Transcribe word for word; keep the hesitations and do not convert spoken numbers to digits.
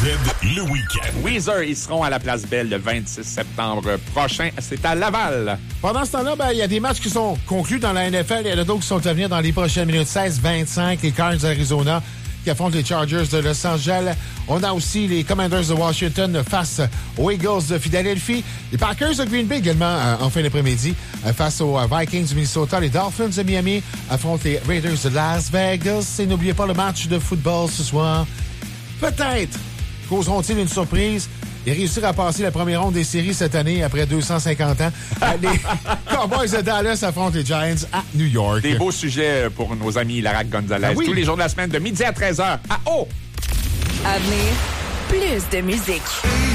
le week-end. Weezer, ils seront à la Place Belle le vingt-six septembre prochain. C'est à Laval. Pendant ce temps-là, ben, il y a des matchs qui sont conclus dans la N F L. Il y en a d'autres qui sont à venir dans les prochaines minutes. seize vingt-cinq, les Cardinals d'Arizona qui affrontent les Chargers de Los Angeles. On a aussi les Commanders de Washington face aux Eagles de Philadelphie. Les Packers de Green Bay également euh, en fin d'après-midi euh, face aux euh, Vikings du Minnesota. Les Dolphins de Miami affrontent les Raiders de Las Vegas. Et n'oubliez pas le match de football ce soir. Peut-être causeront-ils une surprise et réussir à passer la première ronde des séries cette année après deux cent cinquante ans. Les Cowboys de Dallas affrontent les Giants à New York. Des beaux sujets pour nos amis Larac Gonzalez. Ah oui. Tous les jours de la semaine de midi à treize heures à O. À venir, plus de musique.